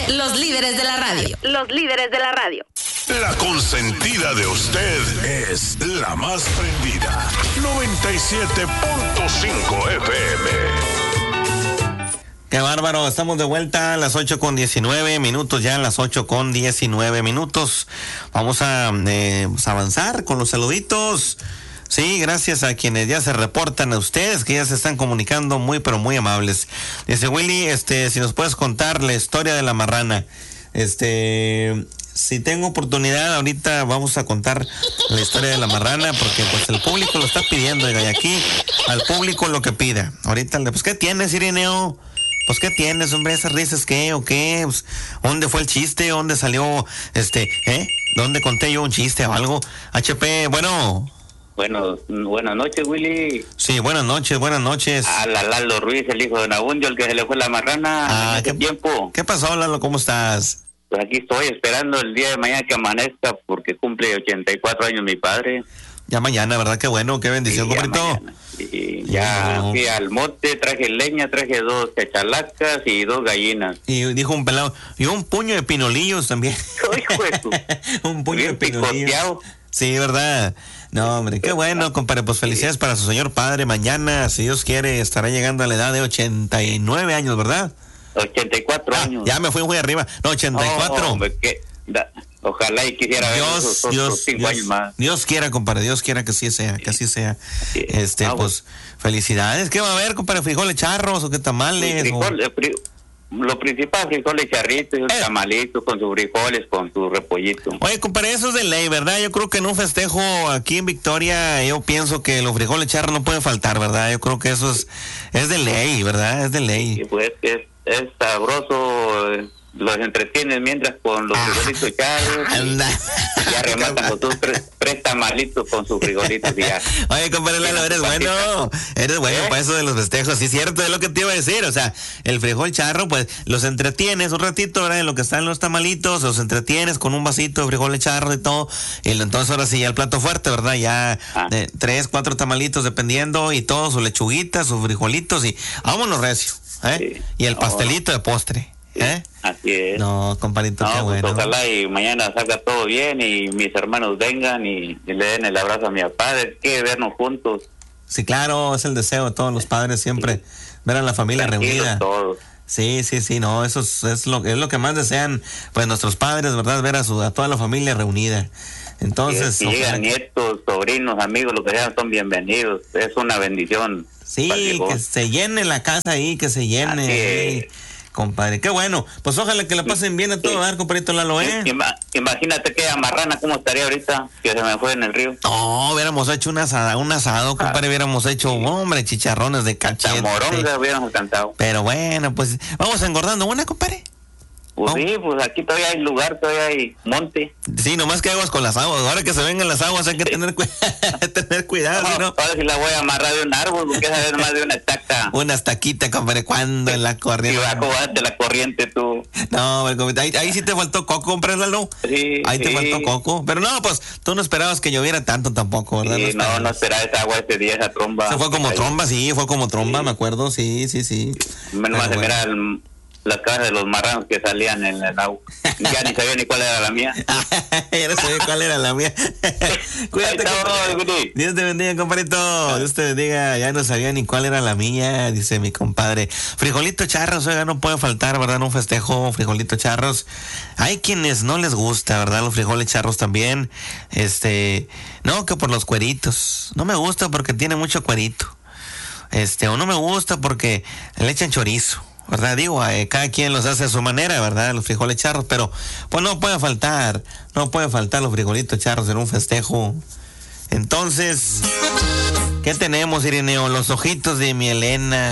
los líderes de la radio. Los líderes de la radio. La consentida de usted es la más prendida. 97.5 FM. Qué bárbaro, estamos de vuelta a las 8:19, ya a las 8:19. Vamos a avanzar con los saluditos. Sí, gracias a quienes ya se reportan, a ustedes que ya se están comunicando muy pero muy amables. Dice Willy, si nos puedes contar la historia de la marrana. Si tengo oportunidad, ahorita vamos a contar la historia de la marrana, porque pues el público lo está pidiendo, y aquí al público lo que pida. Ahorita, pues, ¿qué tienes, Irineo? Pues, ¿qué tienes, hombre? ¿Esas risas qué o qué? Pues, ¿dónde fue el chiste? ¿Dónde salió, ¿Dónde conté yo un chiste o algo? HP, bueno. Bueno, buenas noches, Willy. Sí, buenas noches. A Lalo Ruiz, el hijo de Nabundio, el que se le fue la marrana hace tiempo. ¿Qué pasó, Lalo? ¿Cómo estás? Pues aquí estoy esperando el día de mañana que amanezca, porque cumple 84 años mi padre. Ya mañana, ¿verdad? Qué bueno, qué bendición, compadrito. Y ya fui al monte, traje leña, traje 2 chachalacas y 2 gallinas. Y dijo un pelado, y un puño de pinolillos también. Un puño de pinolillos. Sí, ¿verdad? No, hombre, qué bueno, compadre. Pues felicidades para su señor padre. Mañana, si Dios quiere, estará llegando a la edad de 89 años, ¿verdad? 84 años. Ya me fui muy arriba. No, 84. Hombre, ojalá y quisiera ver esos 5 años más. Dios quiera, compadre, Dios quiera que así sea, pues, felicidades. ¿Qué va a haber, compadre? ¿Frijoles charros o qué tamales? Lo principal, frijoles charritos, tamalitos con sus frijoles, con su repollito. Oye, compadre, eso es de ley, ¿verdad? Yo creo que en un festejo aquí en Victoria, yo pienso que los frijoles charros no pueden faltar, ¿verdad? Yo creo que eso es de ley, ¿verdad? Es de ley. Y pues es sabroso, los entretienes mientras con los frijolitos charros. Anda. Ya rematan con tus 3 tamalitos con sus frijolitos y ya. Oye, compadre Lalo, eres bueno para eso de los festejos. Sí, cierto, es lo que te iba a decir. O sea, el frijol charro, pues, los entretienes un ratito, ¿verdad? En lo que están los tamalitos, los entretienes con un vasito de frijoles charros y todo. Y entonces ahora sí, ya el plato fuerte, ¿verdad? Ya 3, 4 tamalitos dependiendo, y todo, sus lechuguitas, sus frijolitos, y vámonos recio, ¿eh? Sí. Y el pastelito de postre. Así es. No, compadrito, qué bueno. Pues ojalá y mañana salga todo bien y mis hermanos vengan y le den el abrazo a mi papá. Hay que vernos juntos. Sí, claro, es el deseo de todos los padres siempre, ver a la familia reunida. Todos. Sí, no, eso es lo que más desean, pues, nuestros padres, ¿verdad? Ver a toda la familia reunida. Entonces, si llegan nietos, sobrinos, amigos, lo que sean, son bienvenidos. Es una bendición. Sí, que se llene la casa ahí, que se llene. Compadre, qué bueno. Pues ojalá que la pasen bien a todo dar, compadrito Lalo, Imagínate que marrana, ¿cómo estaría ahorita? Que se me fue en el río. No, hubiéramos hecho un asado, compadre, hubiéramos hecho, hombre, chicharrones de cachete. Morón hubiéramos cantado. Pero bueno, pues, vamos engordando una, compadre. Pues sí, pues aquí todavía hay lugar, todavía hay monte. Sí, nomás que aguas con las aguas. Ahora que se vengan las aguas hay que tener cuidado. No, ahora sí la voy a amarrar de un árbol, porque esa es más de una estaca. Una estaquita, compadre, ¿cuándo en la corriente? Y bajo de la corriente tú. No, ahí sí te faltó coco, comprésalo. Sí. Ahí te faltó coco. Pero no, pues tú no esperabas que lloviera tanto tampoco, ¿verdad? Sí, no esperaba esa agua ese día, esa tromba. Se fue como tromba, me acuerdo, sí. Menos mal se mira las casas de los marranos que salían en el agua. Ya ni sabía ni cuál era la mía. Ya no sabía cuál era la mía. Cuídate, compadre. Dios te bendiga, compadrito. Dios te bendiga. Ya no sabía ni cuál era la mía, dice mi compadre. Frijolito charros, oiga, no puede faltar, ¿verdad? En un festejo, frijolito charros. Hay quienes no les gusta, ¿verdad? Los frijoles charros también. No, que por los cueritos. No me gusta porque tiene mucho cuerito. O no me gusta porque le echan chorizo, ¿verdad? Digo, cada quien los hace a su manera, ¿verdad? Los frijoles charros, pero pues no puede faltar los frijolitos charros en un festejo. Entonces, ¿qué tenemos, Irineo? Los ojitos de mi Elena.